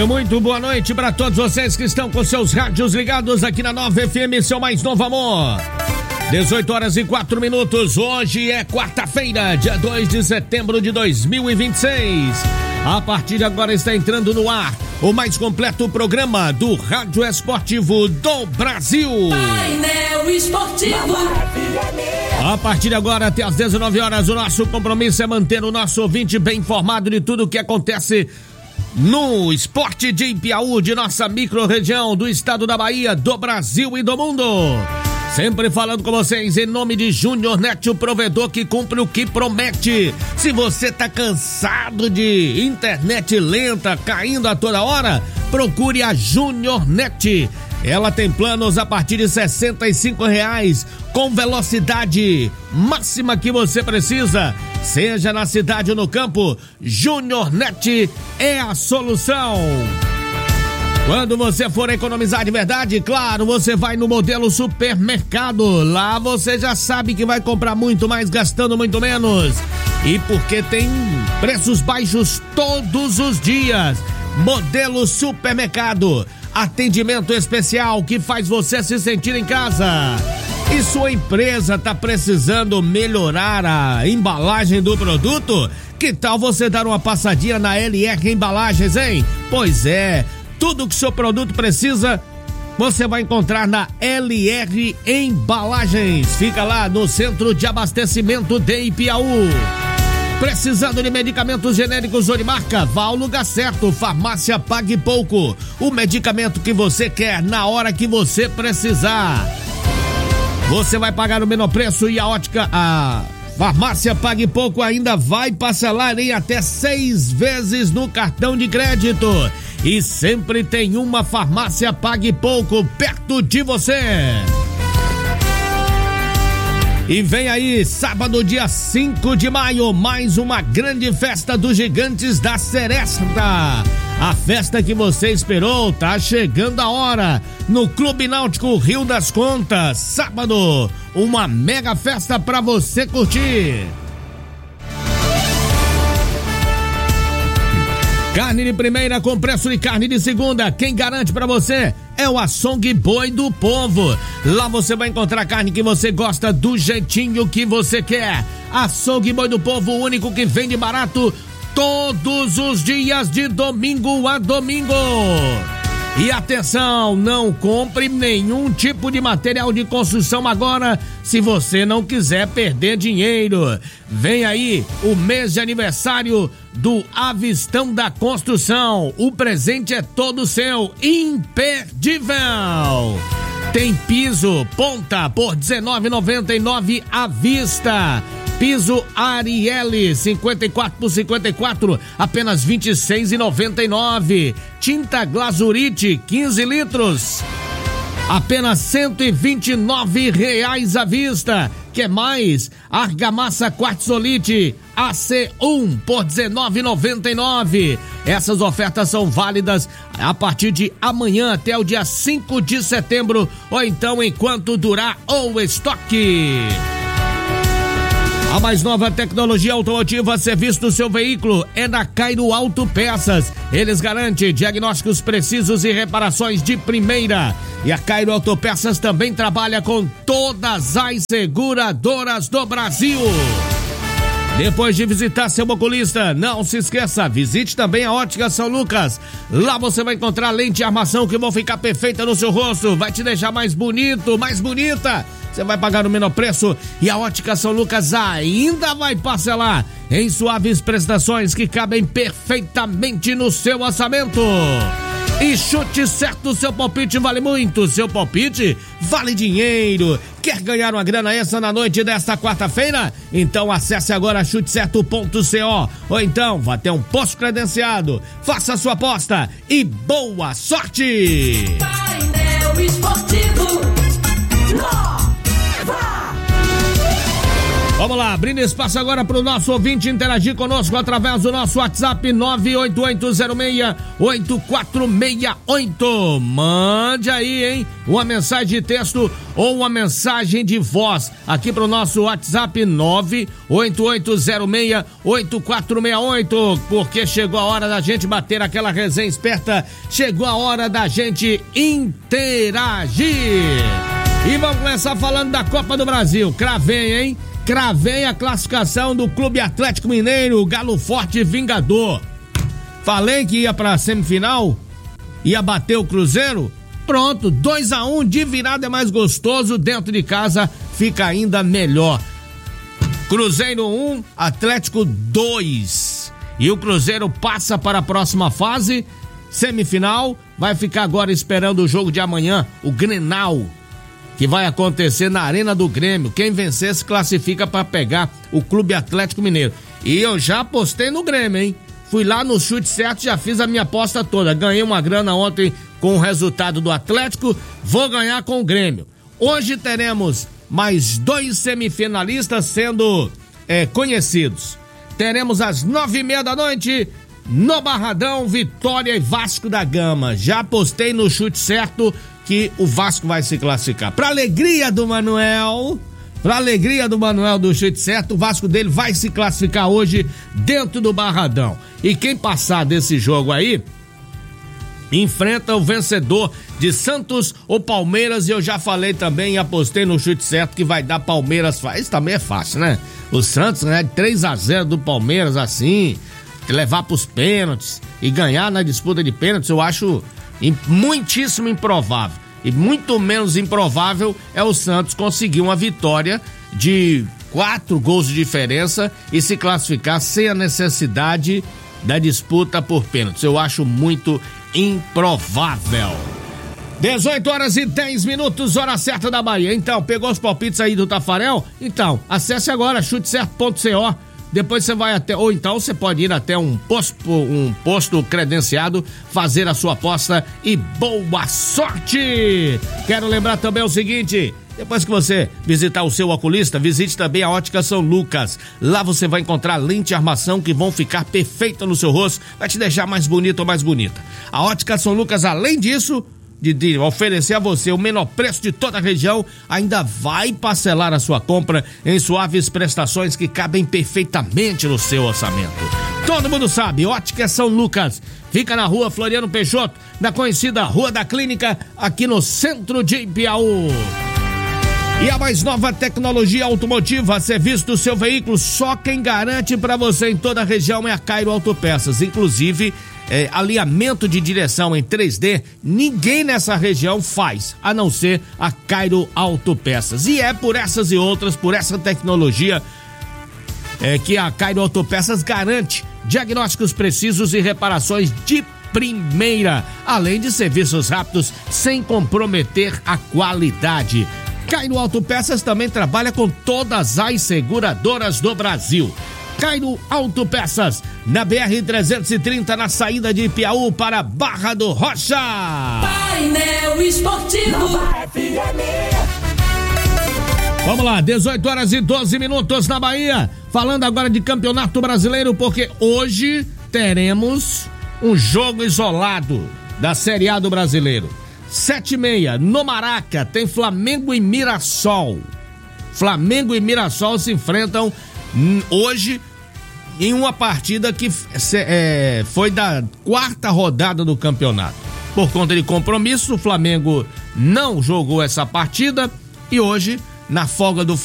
E muito boa noite para todos vocês que estão com seus rádios ligados aqui na Nova FM, seu mais novo amor. 18h04. Hoje é quarta-feira, dia 2 de setembro de 2026. A partir de agora está entrando no ar o mais completo programa do Rádio Esportivo do Brasil. Painel Esportivo. A partir de agora até às 19 horas, o nosso compromisso é manter o nosso ouvinte bem informado de tudo o que acontece no esporte de Ipiaú, de nossa micro-região, do estado da Bahia, do Brasil e do mundo. Sempre falando com vocês em nome de Júnior Net, o provedor que cumpre o que promete. Se você tá cansado de internet lenta, caindo a toda hora, procure a Júnior Net. Ela tem planos a partir de R$65, com velocidade máxima que você precisa. Seja na cidade ou no campo, Júnior Net é a solução. Quando você for economizar de verdade, claro, você vai no Modelo Supermercado. Lá você já sabe que vai comprar muito mais, gastando muito menos. E porque tem preços baixos todos os dias. Modelo Supermercado. Atendimento especial que faz você se sentir em casa. E sua empresa está precisando melhorar a embalagem do produto? Que tal você dar uma passadinha na LR Embalagens, hein? Pois é, tudo que seu produto precisa, você vai encontrar na LR Embalagens. Fica lá no Centro de Abastecimento de Ipiaú. Precisando de medicamentos genéricos ou de marca? Vá ao lugar certo. Farmácia Pague Pouco. O medicamento que você quer na hora que você precisar. Você vai pagar o menor preço e a Farmácia Pague Pouco ainda vai parcelar em até 6 vezes no cartão de crédito. E sempre tem uma Farmácia Pague Pouco perto de você. E vem aí, sábado, dia 5 de maio, mais uma grande festa dos Gigantes da Seresta. A festa que você esperou, tá chegando a hora. No Clube Náutico Rio das Contas, sábado, uma mega festa pra você curtir. Carne de primeira com preço de carne de segunda. Quem garante pra você é o Açougue Boi do Povo. Lá você vai encontrar carne que você gosta do jeitinho que você quer. Açougue Boi do Povo, o único que vende barato todos os dias de domingo a domingo. E atenção, não compre nenhum tipo de material de construção agora se você não quiser perder dinheiro. Vem aí o mês de aniversário do Avistão da Construção. O presente é todo seu, imperdível. Tem piso ponta por R$19,99 à vista. Piso Arielle 54 por 54, apenas R$26,99. Tinta Glazurite 15 litros, apenas R$129 à vista. Quer mais? Argamassa Quartzolite AC1 por R$19,99. Essas ofertas são válidas a partir de amanhã até o dia 5 de setembro, ou então enquanto durar o estoque. A mais nova tecnologia automotiva a serviço do seu veículo é da Cairo Autopeças. Eles garantem diagnósticos precisos e reparações de primeira. E a Cairo Autopeças também trabalha com todas as seguradoras do Brasil. Depois de visitar seu oculista, não se esqueça, visite também a Ótica São Lucas. Lá você vai encontrar lente de armação que vão ficar perfeita no seu rosto, vai te deixar mais bonito, mais bonita. Você vai pagar o menor preço e a Ótica São Lucas ainda vai parcelar em suaves prestações que cabem perfeitamente no seu orçamento. E chute certo, seu palpite vale muito, seu palpite vale dinheiro. Quer ganhar uma grana extra na noite desta quarta-feira? Então acesse agora chutecerto.co ou então vá até um posto credenciado. Faça sua aposta e boa sorte! Painel Esportivo. Vamos lá, abrindo espaço agora para o nosso ouvinte interagir conosco através do nosso WhatsApp 988068468. Mande aí, hein? Uma mensagem de texto ou uma mensagem de voz aqui para o nosso WhatsApp 988068468, porque chegou a hora da gente bater aquela resenha esperta, chegou a hora da gente interagir. E vamos começar falando da Copa do Brasil. Cravei, hein? Cravei a classificação do Clube Atlético Mineiro, Galo Forte Vingador. Falei que ia pra semifinal, ia bater o Cruzeiro. Pronto, 2-1, de virada é mais gostoso, dentro de casa fica ainda melhor. Cruzeiro 1, Atlético 2. E o Cruzeiro passa para a próxima fase, semifinal, vai ficar agora esperando o jogo de amanhã, o Grenal, que vai acontecer na Arena do Grêmio. Quem vencer se classifica para pegar o Clube Atlético Mineiro. E eu já apostei no Grêmio, hein? Fui lá no chute certo, já fiz a minha aposta toda. Ganhei uma grana ontem com o resultado do Atlético, vou ganhar com o Grêmio. Hoje teremos mais 2 semifinalistas sendo conhecidos. Teremos às 9:30 da noite, no Barradão, Vitória e Vasco da Gama. Já apostei no chute certo que o Vasco vai se classificar. Pra alegria do Manuel do chute certo, o Vasco dele vai se classificar hoje dentro do Barradão. E quem passar desse jogo aí, enfrenta o vencedor de Santos ou Palmeiras. E eu já falei também e apostei no chute certo que vai dar Palmeiras. Isso também é fácil, né? O Santos ganhar de 3-0 do Palmeiras assim, levar pros pênaltis e ganhar na disputa de pênaltis, eu acho muitíssimo improvável. E muito menos improvável é o Santos conseguir uma vitória de 4 gols de diferença e se classificar sem a necessidade da disputa por pênaltis. Eu acho muito improvável. 18h10, hora certa da Bahia. Então, pegou os palpites aí do Tafarel? Então, acesse agora chutecerto.co. Depois você vai até, ou então você pode ir até um posto credenciado, fazer a sua aposta e boa sorte! Quero lembrar também o seguinte: depois que você visitar o seu oculista, visite também a Ótica São Lucas. Lá você vai encontrar lente e armação que vão ficar perfeita no seu rosto, vai te deixar mais bonito ou mais bonita. A Ótica São Lucas, além disso, de oferecer a você o menor preço de toda a região, ainda vai parcelar a sua compra em suaves prestações que cabem perfeitamente no seu orçamento. Todo mundo sabe, Ótica São Lucas fica na rua Floriano Peixoto, na conhecida Rua da Clínica, aqui no centro de Piauí. E a mais nova tecnologia automotiva, serviço do seu veículo, só quem garante para você em toda a região é a Cairo Autopeças. Inclusive, alinhamento de direção em 3D, ninguém nessa região faz, a não ser a Cairo Autopeças. E é por essas e outras, por essa tecnologia, que a Cairo Autopeças garante diagnósticos precisos e reparações de primeira, além de serviços rápidos sem comprometer a qualidade. Cairo Autopeças também trabalha com todas as seguradoras do Brasil. Cairo Autopeças, na BR-330, na saída de Piauí para Barra do Rocha. Painel Esportivo. Vamos lá, 18h12 na Bahia. Falando agora de Campeonato Brasileiro, porque hoje teremos um jogo isolado da Série A do Brasileiro. 7h30, no Maraca, tem Flamengo e Mirassol. Flamengo e Mirassol se enfrentam hoje em uma partida que foi da 4ª rodada do campeonato. Por conta de compromisso, o Flamengo não jogou essa partida e hoje, na folga do